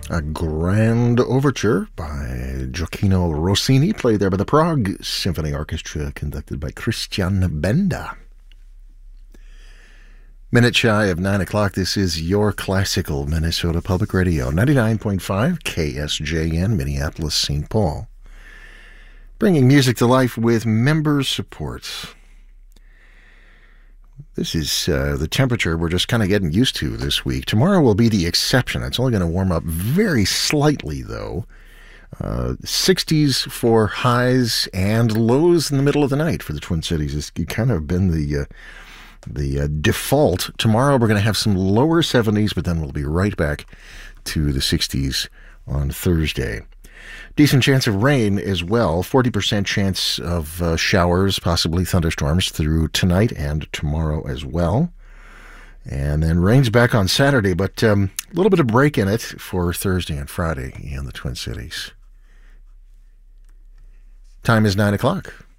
A grand overture by Gioacchino Rossini, played there by the Prague Symphony Orchestra, conducted by Christian Benda. Minute shy of 9 o'clock, this is your classical Minnesota Public Radio, 99.5 KSJN, Minneapolis, St. Paul. Bringing music to life with member support. This is the temperature we're just kind of getting used to this week. Tomorrow will be the exception. It's only going to warm up very slightly, though. 60s for highs and lows in the middle of the night for the Twin Cities. It's kind of been the default. Tomorrow we're going to have some lower 70s, but then we'll be right back to the 60s on Thursday. Decent chance of rain as well. 40% chance of showers, possibly thunderstorms through tonight and tomorrow as well. And then rain's back on Saturday, but a little bit of break in it for Thursday and Friday in the Twin Cities. Time is 9 o'clock.